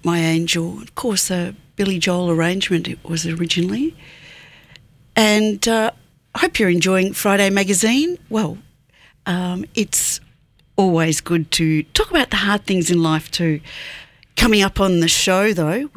My Angel. Of course, a Billy Joel arrangement it was originally. And I hope you're enjoying Friday Magazine. Well, it's always good to talk about the hard things in life too. Coming up on the show, though,